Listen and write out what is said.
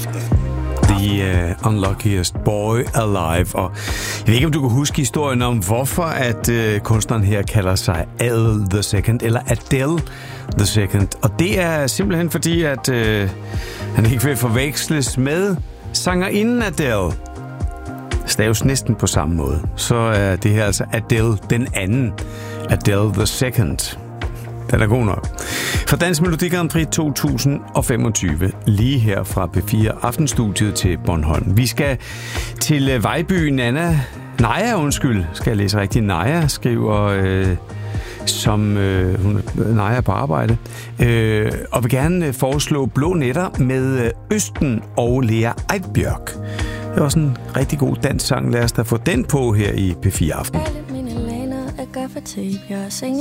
The Unluckiest Boy Alive. Og jeg ved ikke, om du kan huske historien om, hvorfor at kunstneren her kalder sig Adele the Second, eller Adele the Second. Og det er simpelthen fordi, at han ikke vil forveksles med sangerinden Adele. Staves næsten på samme måde. Så er det her altså Adele den anden. Adele the Second. Den er god nok. For Dansk Melodi Grand Prix 2025, lige her fra P4 Aftenstudiet til Bornholm. Vi skal til Vejby. Naja, skal jeg læse rigtigt. Naja skriver, som hun Naja på arbejde, og vil gerne foreslå Blå Nætter med Østen og Lea Eidbjørk. Det er også en rigtig god dansk sang. Lad os da få den på her i P4 Aften.